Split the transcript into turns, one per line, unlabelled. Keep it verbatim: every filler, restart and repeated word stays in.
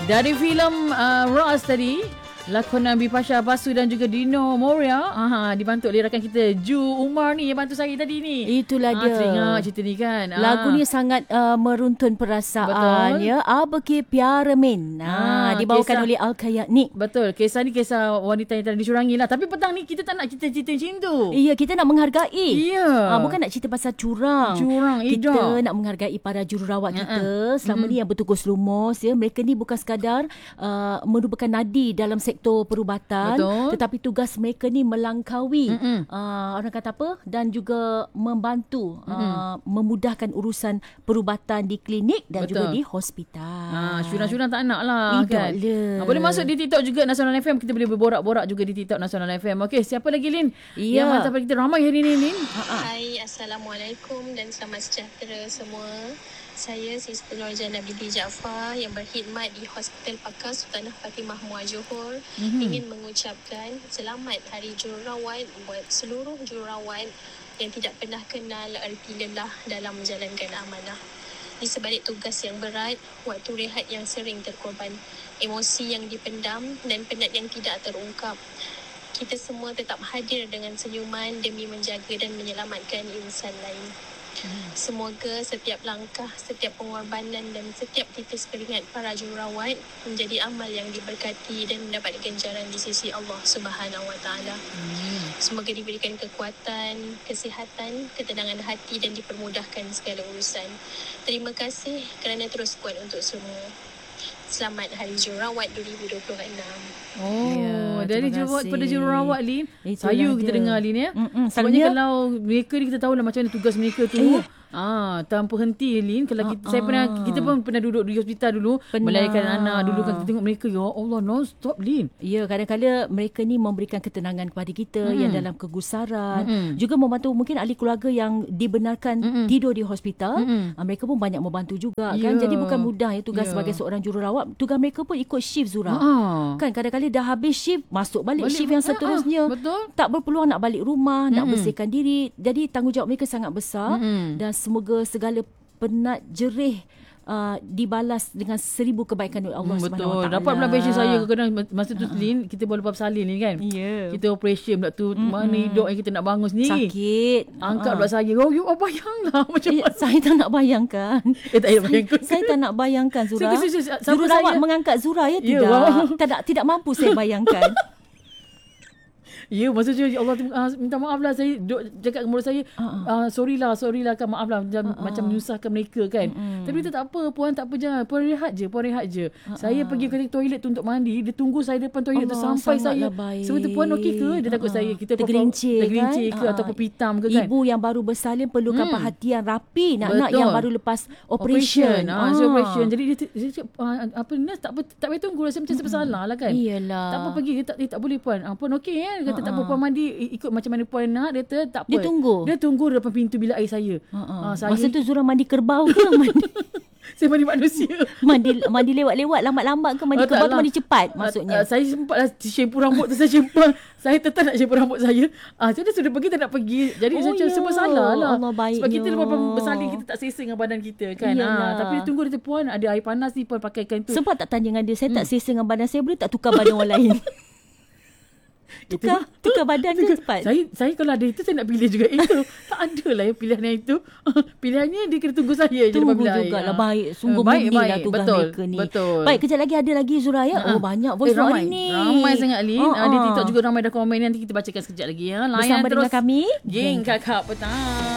Dari filem uh, Ras tadi, lakonan Bipasha Basu dan juga Dino Moria, aha, dibantu oleh rakan kita Ju Umar ni yang bantu saya tadi ni.
Itulah
ha,
dia.
Teringat cerita ni kan.
Lagu
ha.
ni sangat uh, meruntun perasaan.
Betul.
Ya, Abeki Piaramin. Ha,
Ha,
dibawakan
kisah,
oleh Al-Kayakni.
Betul. Kisah ni kisah wanita yang telah dicurangi lah. Tapi petang ni kita tak nak cerita-cerita macam tu.
Iya, kita nak menghargai.
Ya.
Ha, bukan nak cerita pasal curang.
Curang,
Kita
Ida.
nak menghargai para jururawat
Ya,
kita selama
mm-hmm.
ni yang bertugas lumus. Ya. Mereka ni bukan sekadar uh, merupakan nadi dalam sektor perubatan.
Betul.
Tetapi tugas mereka ni melangkaui uh, orang kata apa, dan juga membantu uh, memudahkan urusan perubatan di klinik dan
Betul.
juga di hospital.
Ha, syurang-syurang tak nak lah kan.
Idol.
Ha, boleh masuk di TikTok juga Nasional F M. Kita boleh berborak-borak juga di TikTok Nasional F M. Okey, siapa lagi Lin?
Ya.
Yang hantar pada kita ramai hari ni Lin.
Hai, Assalamualaikum dan selamat sejahtera semua. Saya Sister Nurjana binti Jaafar yang berkhidmat di Hospital Pakar Sultanah Fatimah Muar Johor, mm-hmm. ingin mengucapkan selamat Hari Jururawat buat seluruh jururawat yang tidak pernah kenal erti lelah dalam menjalankan amanah. Di sebalik tugas yang berat, waktu rehat yang sering terkorban, emosi yang dipendam dan penat yang tidak terungkap, kita semua tetap hadir dengan senyuman demi menjaga dan menyelamatkan insan lain. Hmm. Semoga setiap langkah, setiap pengorbanan dan setiap titis keringat para jururawat menjadi amal yang diberkati dan mendapat ganjaran di sisi Allah Subhanahu Wa Taala. Hmm. Semoga diberikan kekuatan, kesihatan, ketenangan hati dan dipermudahkan segala urusan. Terima kasih kerana terus kuat untuk semua. Selamat Hari Jururawat dua ribu dua puluh enam.
Oh,
ya,
dari jururawat pada jururawat Lin.
Itulah
Sayu
dia.
kita dengar Lin ya.
Mm-mm,
Sebabnya
Salahnya-
kalau mereka ni kita tahu lah macam mana tugas mereka tu.
Eh.
Ah, tanpa henti Lin. Kalau kita,
Ah,
saya pernah
ah.
kita pun pernah duduk di hospital dulu,
Pernah.
melahirkan anak dulu kan, kita tengok mereka, ya Allah, non stop Lin.
Ya, kadang-kadang mereka ni memberikan ketenangan kepada kita
Mm-mm.
yang dalam kegusaran.
Mm-mm.
Juga membantu mungkin ahli keluarga yang dibenarkan
Mm-mm.
tidur di hospital.
Mm-mm.
Ah, mereka pun banyak membantu juga
Ya.
kan. Jadi bukan mudah ya tugas
Ya.
sebagai seorang jururawat. Tugas mereka pun ikut shift Zura.
Ah.
Kan kadang-kadang dah habis shift, masuk balik,
Balik,
shift yang
ah,
seterusnya.
ah, betul.
Tak berpeluang nak balik rumah, nak
Mm-mm.
bersihkan diri. Jadi tanggungjawab mereka sangat besar.
Mm-mm.
Dan semoga segala penat jerih uh, dibalas dengan seribu kebaikan oleh Allah
Hmm,
Subhanahu Wa
betul.
Taala.
Dapat pula passion saya kadang-kadang masa tu Lin, kita boleh lepas salin ni kan.
Ya.
Kita operation pula tu,
Mm-mm.
mana hidup yang kita nak bangun sendiri.
Sakit.
Angkat
Ah.
pula saya. Oh, you oh, bayanglah macam
Eh,
mana.
saya tak nak bayangkan.
Eh, tak payah bayangkan.
Saya tak nak bayangkan Zura.
Saya- saya- saya- sama
Jururawat
saya-
mengangkat Zura ya,
Ya,
tidak.
wow.
Tidak tidak mampu saya bayangkan.
Ya, maksudnya ya Allah uh, minta maaf lah, saya duk cakap dengan mulut saya,
Uh-uh.
uh, sorry lah, sorry lah kan, maaf lah macam,
Uh-uh.
macam menyusahkan mereka kan.
Mm-mm.
Tapi kita tak apa, puan tak apa, jangan, puan rehat je, puan rehat je. Uh-uh. Saya pergi ke toilet tu untuk mandi, dia tunggu saya depan toilet tu
Allah,
sampai saya.
sangatlah baik.
Sebab tu puan okey ke? Dia takut
Uh-uh.
saya kita
Tergelincir,
tergelincir
kan?
ke
Uh-uh.
ataupun pitam ke kan.
Ibu yang baru bersalin perlukan
Hmm.
perhatian rapi nak-nak
Betul.
yang baru lepas operation.
Ah, so operation. Jadi dia, dia cakap, ah, apa nurse tak apa, tak payah tunggu, rasa macam bersalah lah kan.
Iyalah.
Tak apa, pergi, dia tak, dia tak boleh puan. Ah, puan okey kan? Dia kata tak apa,
Ha-ha.
puan mandi i- ikut macam mana puan nak. Dia kata tak apa.
Dia tunggu?
Dia tunggu depan pintu bilik air saya.
Uh-uh.
Ah, saya
Masa tu Zura mandi kerbau ke mandi
saya mandi manusia.
mandi mandi lewat-lewat lambat-lambat ke mandi
Oh,
kerbau
tak
tu
lah.
mandi cepat
Ah,
maksudnya.
ah, saya sempat lah shampoo rambut tu, saya shampoo. Saya tetap nak shampoo rambut saya. Ah, jadi sudah pergi, tak nak pergi. Jadi
Oh,
saya macam
ya.
serba salah lah.
Allah baiknya.
Sebab kita lepas bersalin, kita tak selesa dengan badan kita kan.
Iyalah.
Ah, tapi dia tunggu, dia kata, puan ada air panas ni, puan pakaikan tu.
Sempat tak tanya dengan dia, saya tak
Hmm.
selesa dengan badan saya, boleh tak tukar badan orang lain? Tukar, tukar badan je cepat.
Saya saya kalau ada itu, saya nak pilih juga itu. Tak ada lah yang pilihan yang itu. Pilihannya dia kena tunggu saya je depan
Tunggu
bilik air.
jugalah,
Ah.
baik. Sungguh
Ah, baik,
murni lah
baik.
tugas
Betul,
mereka ni.
Betul.
Baik, kejap lagi ada lagi Zura ya.
Ah.
Oh, banyak voice
Eh,
note
ramai.
hari ni.
Ramai sangat Lin.
Oh,
Ah, di
oh.
TikTok juga ramai dah komen. Nanti kita bacakan sekejap lagi ya. Layan
Bersama
terus.
dengan kami,
Geng Kakak Petang.